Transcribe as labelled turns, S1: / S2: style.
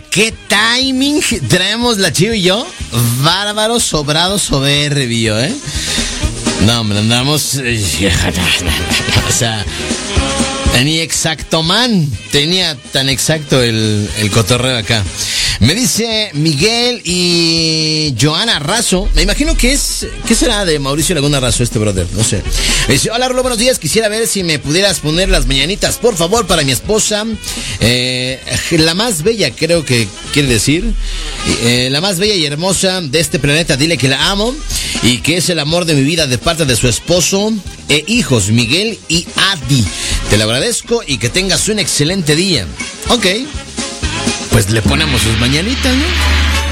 S1: qué timing traemos la Chivo y yo. Bárbaro, sobrado, soberbio, ¿eh? No, hombre, andamos... O sea... Ni Exactoman tenía tan exacto el cotorreo acá. Me dice Miguel y Joana Razo. Me imagino que es... ¿Qué será de Mauricio Laguna Razo este brother? No sé. Me dice, hola Rulo, buenos días. Quisiera ver si me pudieras poner las mañanitas, por favor, para mi esposa. La más bella, creo que quiere decir. La más bella y hermosa de este planeta. Dile que la amo y que es el amor de mi vida de parte de su esposo e hijos, Miguel y Adi. Te lo agradezco y que tengas un excelente día. Ok. Pues le ponemos sus mañanitas, ¿no?